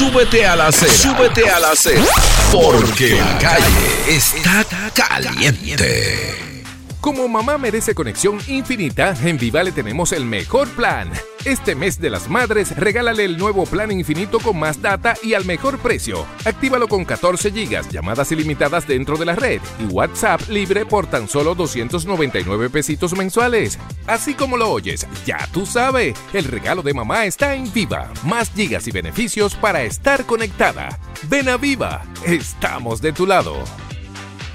Súbete a la acera. Súbete a la acera. Porque la calle está caliente. Como mamá merece conexión infinita, en Viva le tenemos el mejor plan. Este mes de las madres, regálale el nuevo plan infinito con más data y al mejor precio. Actívalo con 14 gigas, llamadas ilimitadas dentro de la red y WhatsApp libre por tan solo 299 pesitos mensuales. Así como lo oyes, ya tú sabes, el regalo de mamá está en Viva. Más gigas y beneficios para estar conectada. Ven a Viva, estamos de tu lado.